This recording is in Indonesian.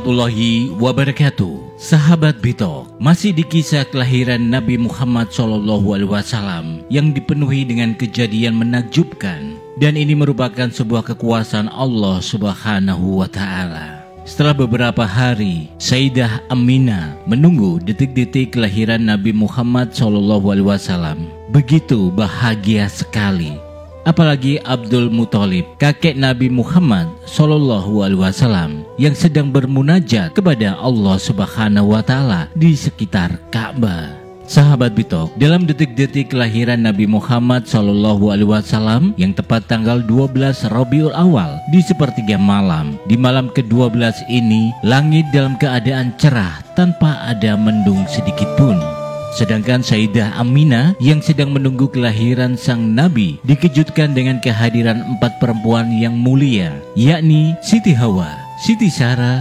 warahmatullahi wabarakatuh. Sahabat Bitok, masih di kisah kelahiran Nabi Muhammad SAW yang dipenuhi dengan kejadian menakjubkan, dan ini merupakan sebuah kekuasaan Allah Subhanahu wa Ta'ala. Setelah beberapa hari, Sayyidah Aminah menunggu detik-detik kelahiran Nabi Muhammad SAW. Begitu bahagia sekali. Apalagi Abdul Muthalib, kakek Nabi Muhammad SAW, yang sedang bermunajat kepada Allah Subhanahu wa Ta'ala di sekitar Ka'bah. Sahabat Bitok, dalam detik-detik kelahiran Nabi Muhammad SAW yang tepat tanggal 12 Rabiul Awal di sepertiga malam, di malam ke-12 ini langit dalam keadaan cerah tanpa ada mendung sedikit pun. Sedangkan Sayyidah Aminah yang sedang menunggu kelahiran sang Nabi dikejutkan dengan kehadiran 4 perempuan yang mulia, yakni Siti Hawa, Siti Sarah,